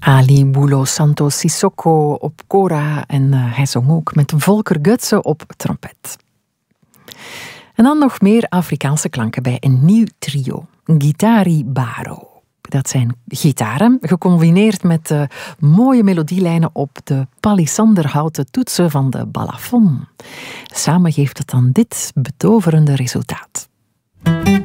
Ali Bulo Santos Sissoko op kora en hij zong ook met Volker Gutse op trompet. En dan nog meer Afrikaanse klanken bij een nieuw trio, Gitari Baro. Dat zijn gitaren, gecombineerd met mooie melodielijnen op de palissanderhouten toetsen van de balafon. Samen geeft het dan dit betoverende resultaat.